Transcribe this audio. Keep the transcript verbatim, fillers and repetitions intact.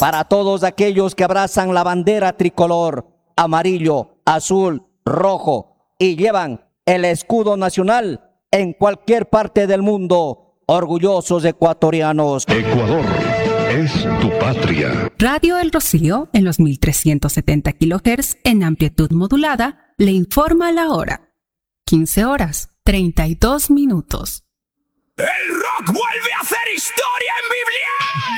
para todos aquellos que abrazan la bandera tricolor, amarillo, azul, rojo y llevan el escudo nacional en cualquier parte del mundo, orgullosos ecuatorianos. Ecuador es tu patria. Radio El Rocío, en los mil trescientos setenta kilohertz en amplitud modulada, le informa la hora. quince horas, treinta y dos minutos. El rock vuelve a hacer historia en Biblia.